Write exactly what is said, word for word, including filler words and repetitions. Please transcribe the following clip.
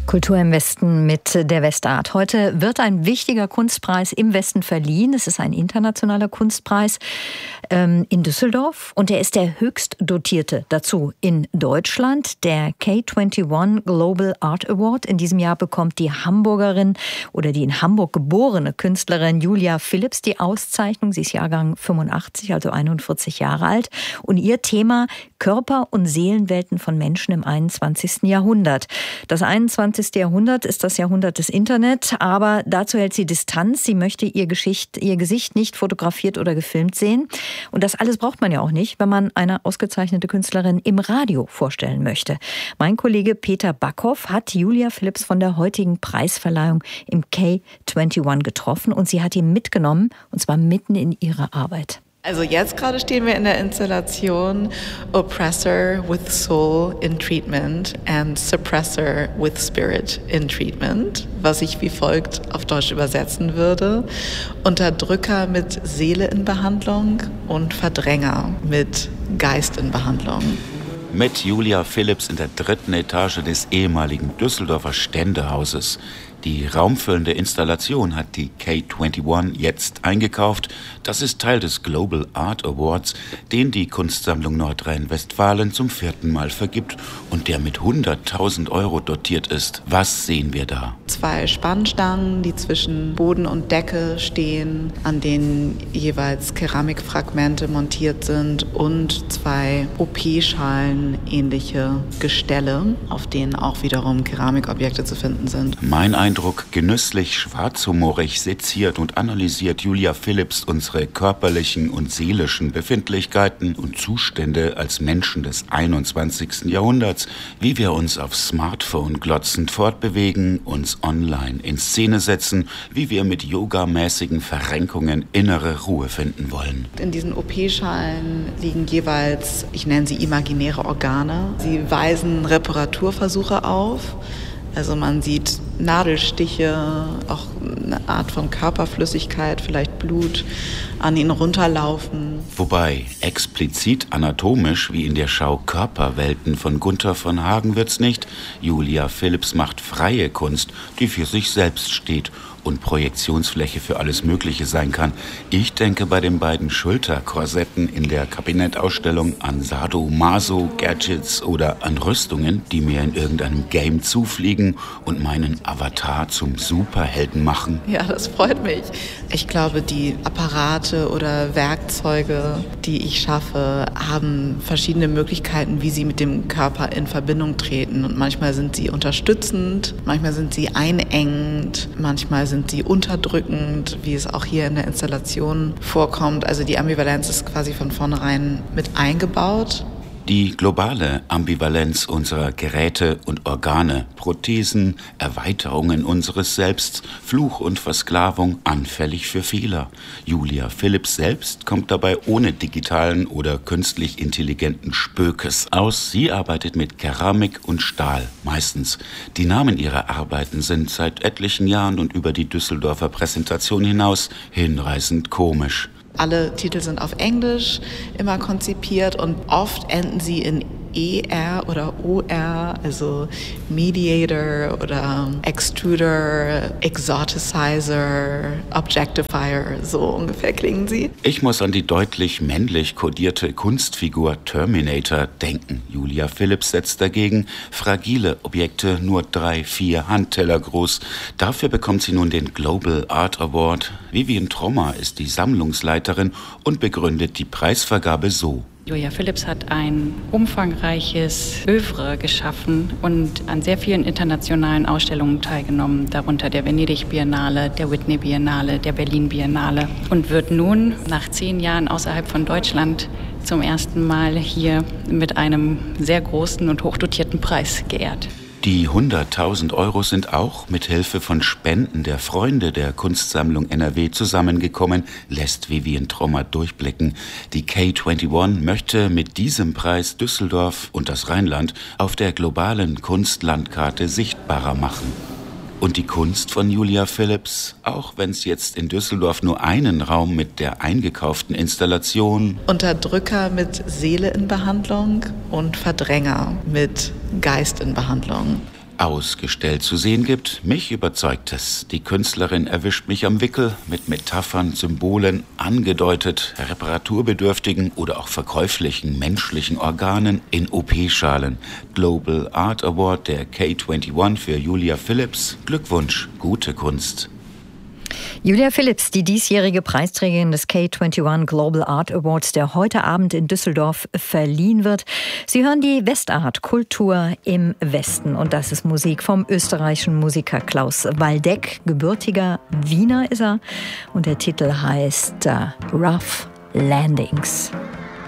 Kultur im Westen mit der Westart. Heute wird ein wichtiger Kunstpreis im Westen verliehen. Es ist ein internationaler Kunstpreis ähm, in Düsseldorf und er ist der höchst dotierte dazu in Deutschland. Der K einundzwanzig Global Art Award. In diesem Jahr bekommt die Hamburgerin oder die in Hamburg geborene Künstlerin Julia Phillips die Auszeichnung. Sie ist Jahrgang fünfundachtzig, also einundvierzig Jahre alt. Und ihr Thema: Körper- und Seelenwelten von Menschen im einundzwanzigsten Jahrhundert. Das einundzwanzigste Jahrhundert ist das Jahrhundert des Internet, aber dazu hält sie Distanz. Sie möchte ihr, Geschicht, ihr Gesicht nicht fotografiert oder gefilmt sehen. Und das alles braucht man ja auch nicht, wenn man eine ausgezeichnete Künstlerin im Radio vorstellen möchte. Mein Kollege Peter Backhoff hat Julia Phillips von der heutigen Preisverleihung im K einundzwanzig getroffen und sie hat ihn mitgenommen, und zwar mitten in ihre Arbeit. Also jetzt gerade stehen wir in der Installation Oppressor with Soul in Treatment and Suppressor with Spirit in Treatment, was ich wie folgt auf Deutsch übersetzen würde: Unterdrücker mit Seele in Behandlung und Verdränger mit Geist in Behandlung. Mit Julia Phillips in der dritten Etage des ehemaligen Düsseldorfer Ständehauses. Die raumfüllende Installation hat die K einundzwanzig jetzt eingekauft. Das ist Teil des Global Art Awards, den die Kunstsammlung Nordrhein-Westfalen zum vierten Mal vergibt und der mit hunderttausend Euro dotiert ist. Was sehen wir da? Zwei Spannstangen, die zwischen Boden und Decke stehen, an denen jeweils Keramikfragmente montiert sind, und zwei O P-Schalen ähnliche Gestelle, auf denen auch wiederum Keramikobjekte zu finden sind. Mein Eindruck: genüsslich, schwarzhumorig seziert und analysiert Julia Phillips unsere körperlichen und seelischen Befindlichkeiten und Zustände als Menschen des einundzwanzigsten Jahrhunderts, wie wir uns auf Smartphone glotzend fortbewegen, uns online in Szene setzen, wie wir mit yogamäßigen Verrenkungen innere Ruhe finden wollen. In diesen O P-Schalen liegen jeweils, ich nenne sie imaginäre Organe. Sie weisen Reparaturversuche auf. Also man sieht Nadelstiche, auch eine Art von Körperflüssigkeit, vielleicht Blut, an ihnen runterlaufen. Wobei explizit anatomisch, wie in der Schau Körperwelten von Gunther von Hagen, wird's nicht. Julia Phillips macht freie Kunst, die für sich selbst steht und Projektionsfläche für alles Mögliche sein kann. Ich denke bei den beiden Schulterkorsetten in der Kabinettausstellung an Sadomaso-Gadgets oder an Rüstungen, die mir in irgendeinem Game zufliegen und meinen Avatar zum Superhelden machen. Ja, das freut mich. Ich glaube, die Apparate oder Werkzeuge, die ich schaffe, haben verschiedene Möglichkeiten, wie sie mit dem Körper in Verbindung treten. Und manchmal sind sie unterstützend, manchmal sind sie einengend, manchmal sind sie unterdrückend, wie es auch hier in der Installation vorkommt. Also die Ambivalenz ist quasi von vornherein mit eingebaut. Die globale Ambivalenz unserer Geräte und Organe, Prothesen, Erweiterungen unseres Selbst, Fluch und Versklavung, anfällig für Fehler. Julia Phillips selbst kommt dabei ohne digitalen oder künstlich intelligenten Spökes aus. Sie arbeitet mit Keramik und Stahl, meistens. Die Namen ihrer Arbeiten sind seit etlichen Jahren und über die Düsseldorfer Präsentation hinaus hinreißend komisch. Alle Titel sind auf Englisch immer konzipiert und oft enden sie in E R oder O R, also Mediator oder Extruder, Exoticizer, Objectifier, so ungefähr klingen sie. Ich muss an die deutlich männlich kodierte Kunstfigur Terminator denken. Julia Phillips setzt dagegen fragile Objekte, nur drei, vier Handteller groß. Dafür bekommt sie nun den Global Art Award. Vivian Trommer ist die Sammlungsleiterin und begründet die Preisvergabe so: Julia Phillips hat ein umfangreiches Œuvre geschaffen und an sehr vielen internationalen Ausstellungen teilgenommen, darunter der Venedig Biennale, der Whitney Biennale, der Berlin Biennale, und wird nun nach zehn Jahren außerhalb von Deutschland zum ersten Mal hier mit einem sehr großen und hochdotierten Preis geehrt. Die hunderttausend Euro sind auch mit Hilfe von Spenden der Freunde der Kunstsammlung N R W zusammengekommen, lässt Vivian Trommer durchblicken. Die K einundzwanzig möchte mit diesem Preis Düsseldorf und das Rheinland auf der globalen Kunstlandkarte sichtbarer machen. Und die Kunst von Julia Phillips, auch wenn es jetzt in Düsseldorf nur einen Raum mit der eingekauften Installation Unterdrücker mit Seele in Behandlung und Verdränger mit Geist in Behandlung ausgestellt zu sehen gibt. Mich überzeugt es. Die Künstlerin erwischt mich am Wickel mit Metaphern, Symbolen, angedeutet reparaturbedürftigen oder auch verkäuflichen menschlichen Organen in O P-Schalen. Global Art Award der K einundzwanzig für Julia Phillips. Glückwunsch, gute Kunst. Julia Phillips, die diesjährige Preisträgerin des K einundzwanzig Global Art Awards, der heute Abend in Düsseldorf verliehen wird. Sie hören die Westart, Kultur im Westen. Und das ist Musik vom österreichischen Musiker Klaus Waldeck. Gebürtiger Wiener ist er. Und der Titel heißt uh, Rough Landings.